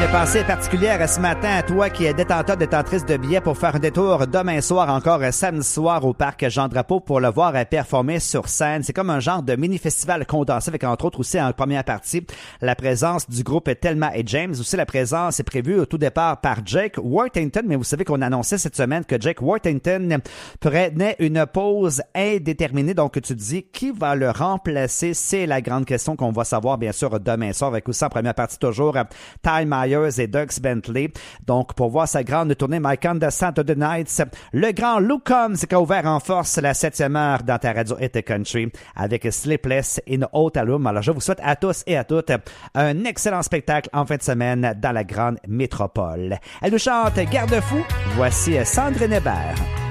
Une pensée particulière ce matin à toi qui es détenteur, détentrice de billets pour faire un détour demain soir, encore samedi soir au parc Jean-Drapeau pour le voir performer sur scène. C'est comme un genre de mini-festival condensé avec entre autres aussi en première partie la présence du groupe Thelma et James. Aussi la présence est prévue au tout départ par Jake Worthington, mais vous savez qu'on annonçait cette semaine que Jake Worthington prenait une pause indéterminée. Donc tu te dis qui va le remplacer? C'est la grande question qu'on va savoir bien sûr demain soir avec aussi en première partie toujours Ty Myers et Dierks Bentley. Donc, pour voir sa grande tournée My Condescent of the Nights, le grand Luke Combs qui a ouvert en force la 7e heure dans ta radio Hit Country avec Sleepless in Hotel Room. Alors, je vous souhaite à tous et à toutes un excellent spectacle en fin de semaine dans la grande métropole. Elle nous chante Garde-fou. Voici Sandrine Hébert.